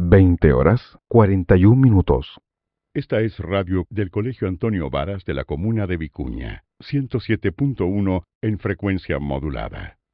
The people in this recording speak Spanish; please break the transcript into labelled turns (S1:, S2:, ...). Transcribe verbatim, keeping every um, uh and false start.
S1: veinte horas cuarenta y un minutos.
S2: Esta es radio del Colegio Antonio Varas de la comuna de Vicuña, ciento siete punto uno en frecuencia modulada.